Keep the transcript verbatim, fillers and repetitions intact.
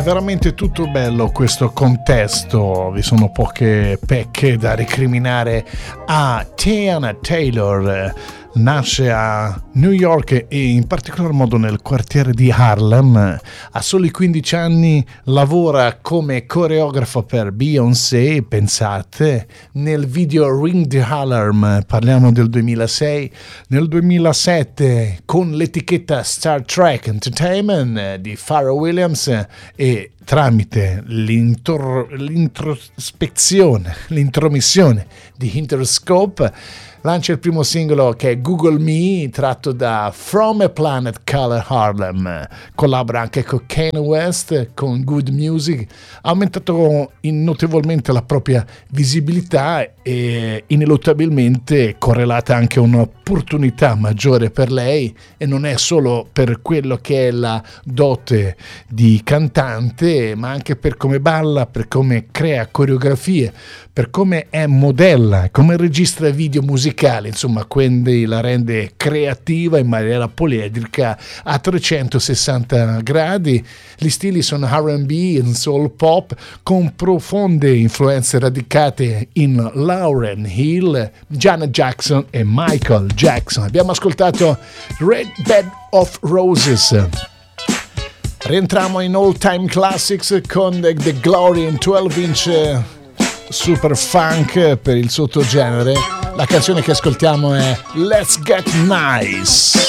È veramente tutto bello questo contesto, vi sono poche pecche da recriminare a Teyana Taylor. Nasce a New York e in particolar modo nel quartiere di Harlem. A soli quindici anni lavora come coreografo per Beyoncé, pensate, nel video Ring the Alarm, parliamo del duemilasei. Nel duemilasette con l'etichetta Star Trek Entertainment di Pharrell Williams e tramite l'intro, l'introspezione, l'intromissione di Interscope lancia il primo singolo che è Google Me, tratto da From a Planet Color Harlem. Collabora anche con Kanye West, con Good Music, ha aumentato notevolmente la propria visibilità e ineluttabilmente correlata anche un'opportunità maggiore per lei, e non è solo per quello che è la dote di cantante, ma anche per come balla, per come crea coreografie, per come è modella, come registra video musicali. Insomma, quindi la rende creativa in maniera poliedrica a trecentosessanta gradi. Gli stili sono R and B e soul pop con profonde influenze radicate in Lauryn Hill, Janet Jackson e Michael Jackson. Abbiamo ascoltato Red Bed of Roses. Rientriamo in All Time Classics con The, The Glory in dodici inch super funk per il sottogenere. La canzone che ascoltiamo è Let's Get Nice.